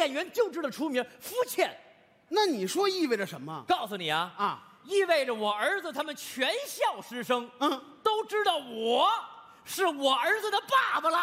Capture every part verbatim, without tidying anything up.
演员就知道出名，肤浅。 那你说意味着什么？ 告诉你啊啊， 意味着我儿子他们全校师生， 嗯， 都知道我是我儿子的爸爸了。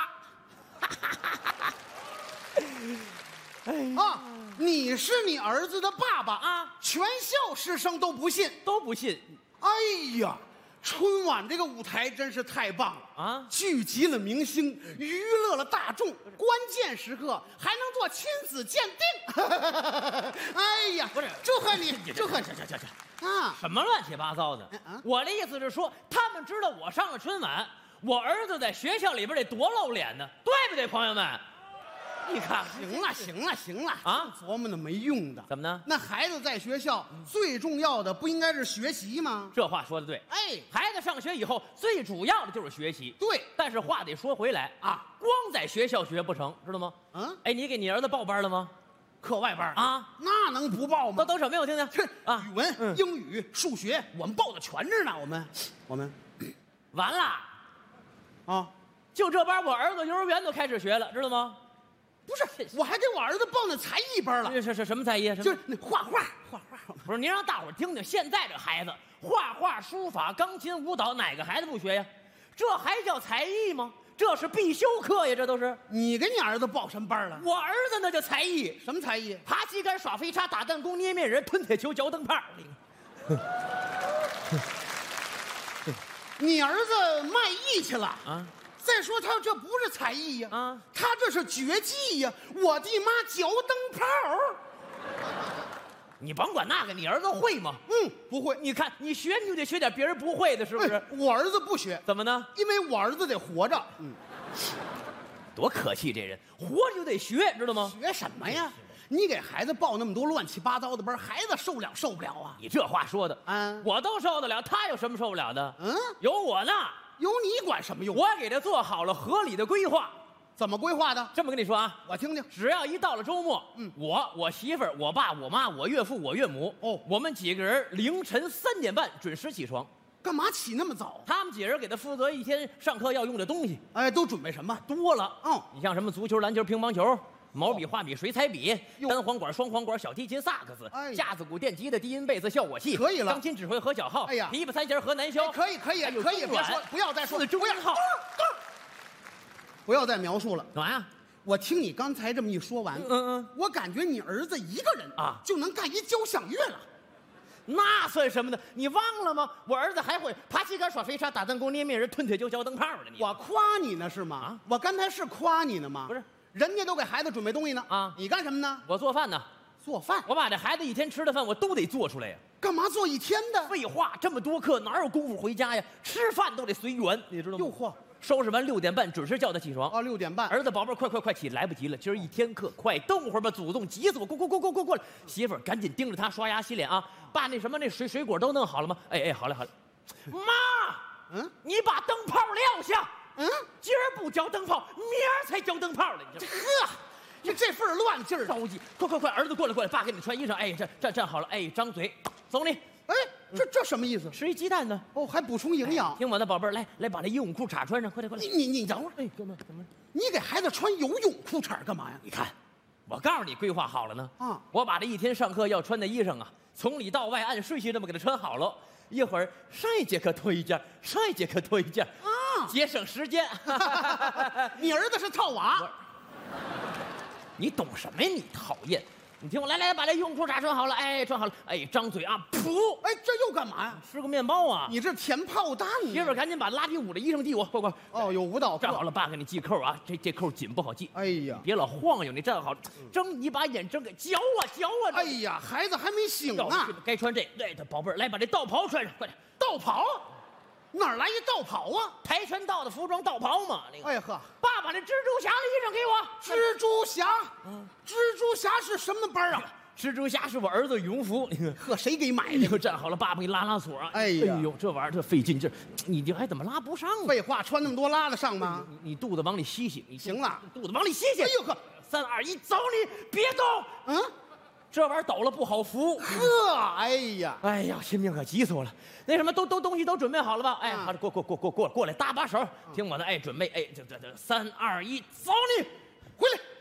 啊，你是你儿子的爸爸啊， 全校师生都不信。 都不信。 哎呀，春晚这个舞台真是太棒了啊聚集了明星，娱乐了大众，关键时刻还能做亲子鉴定。哎呀， 不是祝贺你，祝贺你这这这这啊！ 什么乱七八糟的？ 嗯啊我的意思是说，他们知道我上了春晚，我儿子在学校里边得多露脸呢，对不对，朋友们？你看， 行了，行了，行了啊琢磨那没用的。 怎么呢？ 那孩子在学校最重要的不应该是学习吗？ 这话说的对。 哎， 孩子上学以后，最主要的就是学习。 对但是话得说回来啊， 光在学校学不成，知道吗？ 嗯， 哎，你给你儿子报班了吗？ 课外班啊， 那能不报吗？ 都都什么呀？我听听。 这啊语文、 嗯英语、数学，我们报的全着呢。我们，我们完了， 啊， 就这班，我儿子幼儿园都开始学了，知道吗？ 不是，我还给我儿子报那才艺班了， 这是是什么才艺？什么就是那画画，画画。 不是，您让大伙儿听听，现在这孩子，画画、书法、钢琴、舞蹈，哪个孩子不学呀？这还叫才艺吗？这是必修课呀，这都是。 你给你儿子报什么班了？ 我儿子那叫才艺， 什么才艺？ 爬旗杆、耍飞叉、打弹弓、捏面人、吞铁球、嚼灯泡。 你儿子卖艺去了啊？ 再说他这不是才艺呀， 啊他这是绝技呀！我的妈，嚼灯泡！ 你甭管那个，你儿子会吗？ 嗯，不会。 你看，你学你就得学点别人不会的，是不是？ 哎我儿子不学， 怎么呢？ 因为我儿子得活着。嗯， 多可气，这人活着就得学，知道吗？ 学什么呀？你给孩子报那么多乱七八糟的班，孩子受了受不了啊？ 你这话说的， 啊我都受得了，他有什么受不了的？ 嗯， 有我呢， 有你管什么用？ 我给他做好了合理的规划。 怎么规划的？ 这么跟你说啊， 我听听。 只要一到了周末， 嗯我、我媳妇儿、我爸、我妈、我岳父、我岳母， 哦我们几个人凌晨三点半准时起床。 干嘛起那么早？ 他们几人给他负责一天上课要用的东西， 哎，都准备什么？ 多了。 哦你像什么足球、篮球、乒乓球、毛笔、画笔、水彩笔、 哟单簧管、双簧管、小提琴、萨克斯、 哎呀架子鼓、电吉他、低音贝斯、效果器， 可以了钢琴、指挥和小号， 哎呀琵琶、三弦和南箫， 哎可以可以还有可以， 中阮别说，不要再说， 四中不要号。 不要再描述了。 干嘛呀？ 我听你刚才这么一说完， 嗯嗯， 我感觉你儿子一个人啊就能干一交响乐了。 那算什么呢？你忘了吗？我儿子还会爬旗杆、耍飞叉、打弹弓、捏面人、吞铁球、嚼灯泡呢。你我夸你呢是吗？ 啊我刚才是夸你呢吗？ 不是， 人家都给孩子准备东西呢。 啊你干什么呢？ 我做饭呢， 做饭。 我把这孩子一天吃的饭我都得做出来呀。 干嘛做一天的？ 废话，这么多课哪有功夫回家呀？吃饭都得随缘，你知道吗？ 哟嚯！ 收拾完六点半准时叫他起床。 哦，六点半。 儿子，宝贝儿，快快快起，来不及了，今儿一天课，快等会儿吧，祖宗急死我！过过过过过过来，媳妇儿赶紧盯着他刷牙洗脸啊！爸，那什么那水水果都弄好了吗？哎哎，好嘞好嘞。妈， 嗯你把灯泡撂下。 嗯， 今儿不交灯泡，明儿才交灯泡呢。你这呵，你这份乱劲儿。 着急，快快快，儿子过来过来，爸给你穿衣裳。哎，这站站好了，哎，张嘴，走你， 哎，这这什么意思？ 吃一鸡蛋呢。 哦，还补充营养。 听我的，宝贝儿，来来，把那游泳裤衩穿上，快点快你点。 你你等会儿， 哎，哥们儿，哥们儿。 你给孩子穿游泳裤衩干嘛呀？ 你看，我告诉你，规划好了呢。 啊我把这一天上课要穿的衣裳啊，从里到外按顺序这么给他穿好了。一会儿上一节课脱一件，上一节课脱一件， 啊节省时间。 你儿子是套娃。 你懂什么呀？你讨厌！你听我来来，把这游泳裤衩穿好了，哎，穿好了，哎，张嘴啊，噗， 哎，这又干嘛呀？ 吃个面包啊。 你这填炮弹呢？ 媳妇儿赶紧把拉丁舞的衣裳递我，快快。 哦，有舞蹈课。 站好了，爸给你系扣啊，这这扣紧不好系。 哎呀， 别老晃悠，你站好，睁你把眼睁开，嚼啊嚼啊！ 哎呀，孩子还没醒呢。 该穿这，对他宝贝儿，来把这道袍穿上，快点！ 道袍，哪儿来一道袍啊？ 跆拳道的服装道袍嘛，那个。 哎呵， 爸把那蜘蛛侠的衣裳给我。 蜘蛛侠，蜘蛛侠是什么班啊？ 蜘蛛侠是我儿子羽绒服，你看。 呵，谁给买哎的？ 呦，站好了，爸爸给你拉拉锁啊！ 哎呀呦，这玩意儿这费劲劲儿，你这还怎么拉不上啊？ 废话，穿那么多拉得上吗？ 你你肚子往里吸吸，你行了， 肚子往里吸吸。 哎呦呵， 三二一，走你，别动！ 嗯， 这玩意儿抖了不好扶。 呵，哎呀， 哎呀，心病可急死我了！那什么，都都东西都准备好了吧？哎， 啊好，过过过过过过来，搭把手，听我的，哎，准备，哎，这这这，三二一，走你！ 回来，